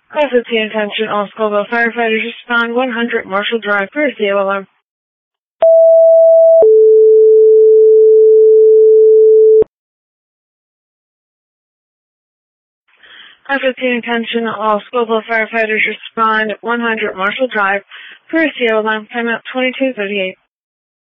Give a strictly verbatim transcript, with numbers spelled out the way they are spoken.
Call fifteen, attention, all Scoville firefighters respond one hundred Marshall Drive for a C O alarm. Call fifteen, attention, all Scoville firefighters respond one hundred Marshall Drive for a C O alarm. Timeout twenty-two thirty-eight.